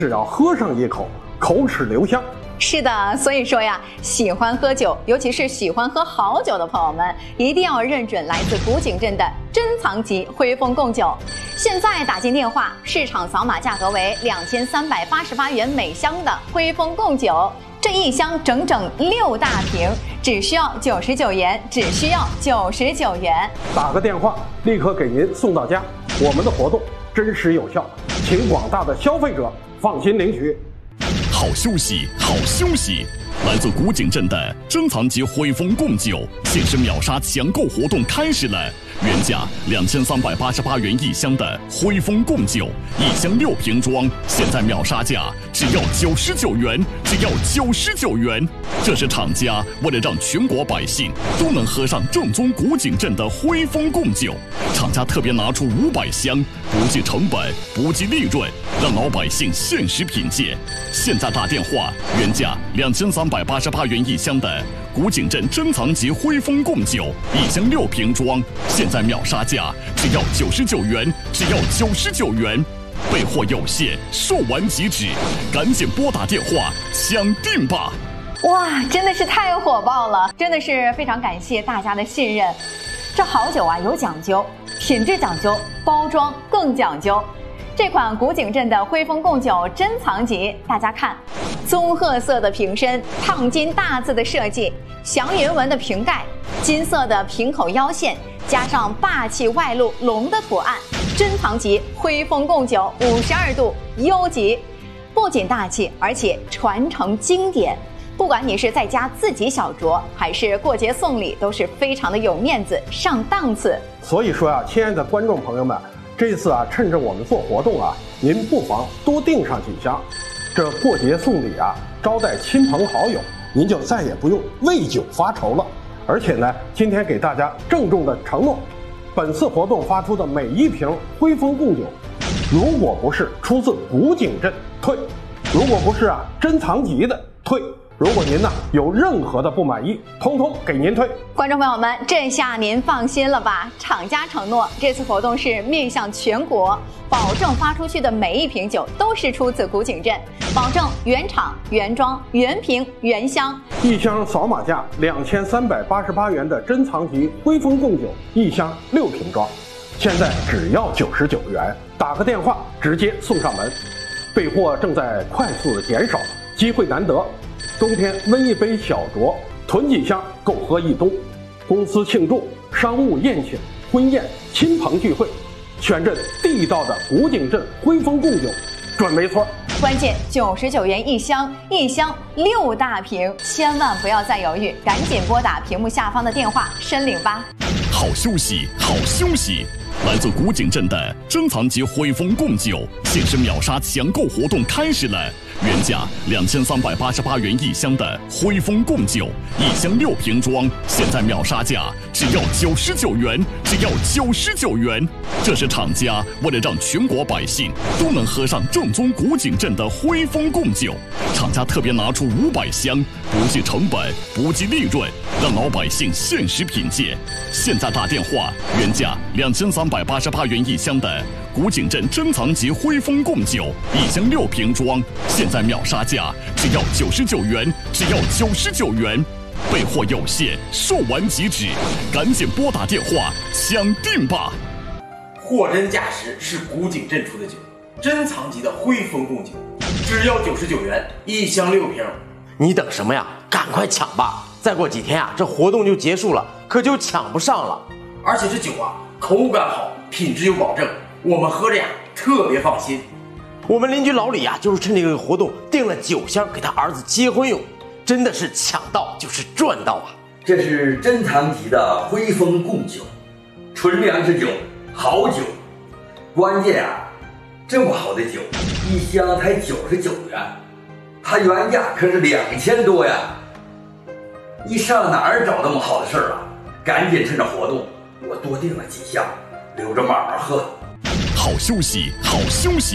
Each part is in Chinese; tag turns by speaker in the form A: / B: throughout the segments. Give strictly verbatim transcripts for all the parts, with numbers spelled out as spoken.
A: 只要喝上一口，口齿留香。
B: 是的，所以说呀，喜欢喝酒，尤其是喜欢喝好酒的朋友们，一定要认准来自古井镇的珍藏级徽丰贡酒。现在打进电话，市场扫码价格为两千三百八十八元每箱的徽丰贡酒，这一箱整整六大瓶，只需要九十九元，只需要九十九元。
A: 打个电话，立刻给您送到家。我们的活动真实有效，请广大的消费者放心领取。
C: 好休息，好休息！来自古井镇的珍藏级徽丰贡酒限时秒杀抢购活动开始了，原价两千三百八十八元一箱的徽丰贡酒，一箱六瓶装，现在秒杀价只要九十九元，只要九十九元。这是厂家为了让全国百姓都能喝上正宗古井镇的徽丰贡酒，厂家特别拿出五百箱，不计成本，不计利润，让老百姓限时品鉴。现在打电话，原价两千三百八十八元一箱的古井镇珍藏级徽丰贡酒，一箱六瓶装，现在秒杀价只要九十九元，只要九十九元。备货有限，售完即止，赶紧拨打电话抢订吧！
B: 哇，真的是太火爆了，真的是非常感谢大家的信任。这好酒啊有讲究，品质讲究，包装更讲究。这款古井镇的徽丰贡酒珍藏级，大家看，棕褐色的瓶身，烫金大字的设计，祥云纹的瓶盖，金色的瓶口腰线，加上霸气外露龙的图案，珍藏级徽丰贡酒五十二度优级，不仅大气，而且传承经典。不管你是在家自己小酌，还是过节送礼，都是非常的有面子，上档次。
A: 所以说啊，亲爱的观众朋友们，这次啊，趁着我们做活动啊，您不妨多订上几箱。这过节送礼啊，招待亲朋好友，您就再也不用为酒发愁了。而且呢，今天给大家郑重的承诺，本次活动发出的每一瓶徽丰贡酒，如果不是出自古井镇，退；如果不是啊珍藏级的，退。如果您呢有任何的不满意，通通给您退。
B: 观众朋友们，这下您放心了吧？厂家承诺，这次活动是面向全国，保证发出去的每一瓶酒都是出自古井镇，保证原厂、原装、原瓶、原箱。
A: 一箱扫码价两千三百八十八元的珍藏级徽丰贡酒，一箱六瓶装，现在只要九十九元，打个电话直接送上门。备货正在快速的减少，机会难得。冬天温一杯小酌，囤几箱够喝一冬。公司庆祝、商务宴请、婚宴、亲朋聚会，选这地道的古井镇徽丰贡酒，准没错。
B: 关键九十九元一箱，一箱六大瓶，千万不要再犹豫，赶紧拨打屏幕下方的电话申领吧。
C: 好休息，好休息！来自古井镇的珍藏级徽丰贡酒限时秒杀抢购活动开始了，原价两千三百八十八元一箱的徽丰贡酒，一箱六瓶装，现在秒杀价只要九十九元，只要九十九元。这是厂家为了让全国百姓都能喝上正宗古井镇的徽丰贡酒，厂家特别拿出五百箱，不计成本，不计利润，让老百姓限时品鉴。现在打电话，原价两千三百八十八元一箱的古井镇珍藏级徽丰贡酒，一箱六瓶装，现在秒杀价只要九十九元，只要九十九元。备货有限，售完即止，赶紧拨打电话抢订吧！
D: 货真价实是古井镇出的酒，珍藏级的徽丰贡酒，只要九十九元，一箱六瓶。
E: 你等什么呀？赶快抢吧！再过几天啊，这活动就结束了，可就抢不上了。
D: 而且这酒啊，口感好，品质有保证，我们喝着呀特别放心。
E: 我们邻居老李啊，就是趁这个活动订了九箱给他儿子结婚用，真的是抢到就是赚到啊！
F: 这是珍藏级的徽丰贡酒，纯粮食酒，好酒。关键啊，这么好的酒，一箱才九十九元，它原价可是两千多呀！你上哪儿找那么好的事儿啊？赶紧趁着活动，我多订了几箱，留着慢慢喝。
C: 好休息，好休息！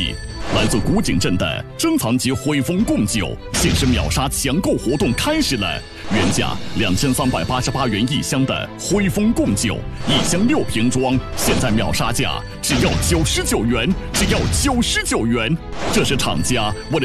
C: 来自古井镇的珍藏级汇丰贡酒限时秒杀抢购活动开始了，原价两千三百八十八元一箱的汇丰贡酒，一箱六瓶装，现在秒杀价只要九十九元，只要九十九元。这是厂家为了